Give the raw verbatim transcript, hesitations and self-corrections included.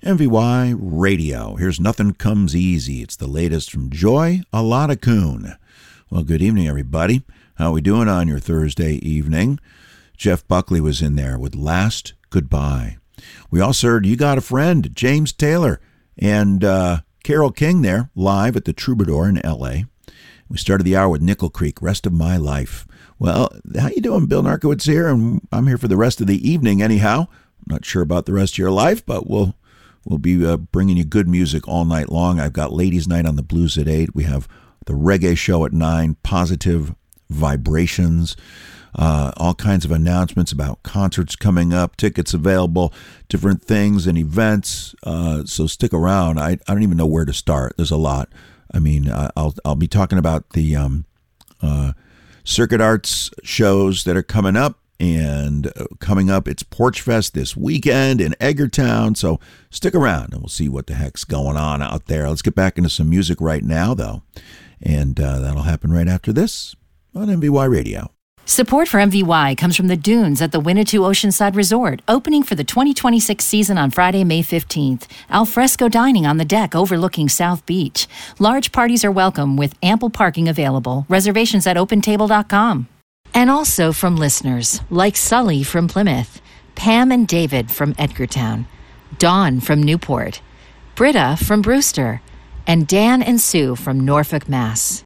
M V Y Radio. Here's Nothing Comes Easy. It's the latest from Joy Aladakun. Well, good evening, everybody. How are we doing on your Thursday evening? Jeff Buckley was in there with Last Goodbye. We also heard You Got a Friend, James Taylor, and uh, Carole King there, live at the Troubadour in L A. We started the hour with Nickel Creek, Rest of My Life. Well, how you doing? Bill Narkowitz here, and I'm here for the rest of the evening anyhow. I'm not sure about the rest of your life, but we'll we'll be uh, bringing you good music all night long. I've got Ladies' Night on the Blues at eight. We have the Reggae Show at nine, Positive Vibrations, uh, all kinds of announcements about concerts coming up, tickets available, different things and events. Uh, so stick around. I, I don't even know where to start. There's a lot. I mean, I'll I'll be talking about the um, uh, Circuit Arts shows that are coming up, and uh, coming up, it's Porch Fest this weekend in Edgartown. So stick around, and we'll see what the heck's going on out there. Let's get back into some music right now, though, and uh, that'll happen right after this on M V Y Radio. Support for M V Y comes from the Dunes at the Winnetou Oceanside Resort, opening for the twenty twenty-six season on Friday, May fifteenth. Alfresco dining on the deck overlooking South Beach. Large parties are welcome with ample parking available. Reservations at open table dot com. And also from listeners like Sully from Plymouth, Pam and David from Edgartown, Dawn from Newport, Britta from Brewster, and Dan and Sue from Norfolk, Mass.